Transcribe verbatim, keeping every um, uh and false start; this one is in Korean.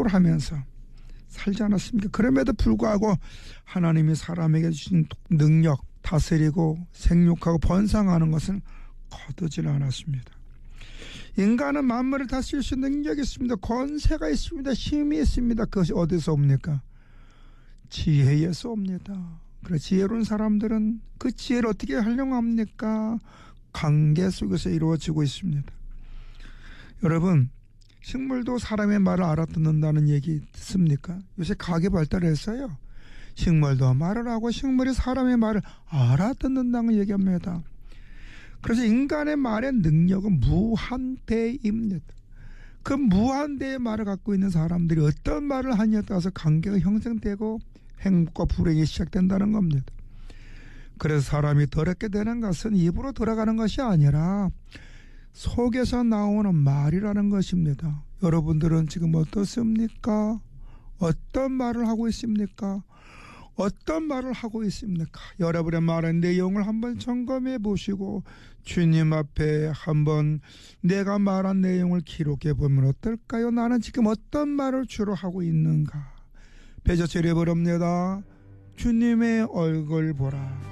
하면서 살지 않았습니까? 그럼에도 불구하고 하나님이 사람에게 주신 능력, 다스리고 생육하고 번성하는 것은 거두질 않았습니다. 인간은 만물을 다스릴 수 있는 능력이 있습니다. 권세가 있습니다. 힘이 있습니다. 그것이 어디서 옵니까? 지혜에서 옵니다. 그래, 지혜로운 사람들은 그 지혜를 어떻게 활용합니까? 관계 속에서 이루어지고 있습니다. 여러분, 식물도 사람의 말을 알아듣는다는 얘기 듣습니까? 요새 과학이 발달해서요, 식물도 말을 하고 식물이 사람의 말을 알아듣는다는 얘기합니다. 그래서 인간의 말의 능력은 무한대입니다. 그 무한대의 말을 갖고 있는 사람들이 어떤 말을 하냐에 따라서 관계가 형성되고 행복과 불행이 시작된다는 겁니다. 그래서 사람이 더럽게 되는 것은 입으로 들어가는 것이 아니라 속에서 나오는 말이라는 것입니다. 여러분들은 지금 어떻습니까? 어떤 말을 하고 있습니까? 어떤 말을 하고 있습니까? 여러분의 말의 내용을 한번 점검해 보시고 주님 앞에 한번 내가 말한 내용을 기록해 보면 어떨까요? 나는 지금 어떤 말을 주로 하고 있는가? 배저체를 부릅니다. 주님의 얼굴 보라.